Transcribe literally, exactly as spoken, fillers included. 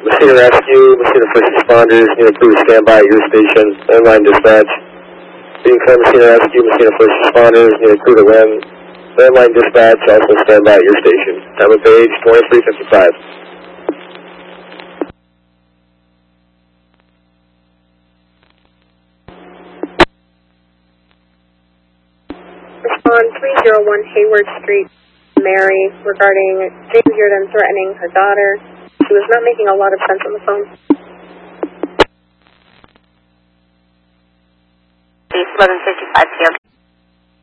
Messina Rescue, Messina First Responders, need a crew to stand by at your station. Landline dispatch. Being clear, Messina Rescue, Messina First Responders, need a crew to land. Landline dispatch, also stand by at your station. Time of page twenty-three fifty-five. Respond three oh one Hayward Street, Mary, regarding James Jordan threatening her daughter. She was not making a lot of sense on the phone. eleven fifty-five P M.